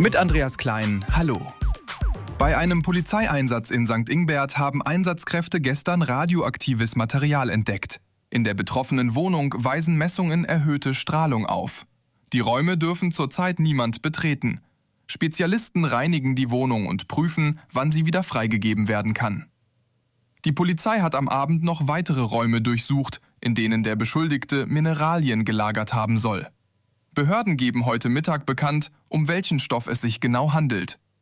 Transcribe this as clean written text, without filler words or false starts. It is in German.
Mit Andreas Klein, hallo. Bei einem Polizeieinsatz in St. Ingbert haben Einsatzkräfte gestern radioaktives Material entdeckt. In der betroffenen Wohnung weisen Messungen erhöhte Strahlung auf. Die Räume dürfen zurzeit niemand betreten. Spezialisten reinigen die Wohnung und prüfen, wann sie wieder freigegeben werden kann. Die Polizei hat am Abend noch weitere Räume durchsucht, in denen der Beschuldigte Mineralien gelagert haben soll. Behörden geben heute Mittag bekannt, um welchen Stoff es sich genau handelt.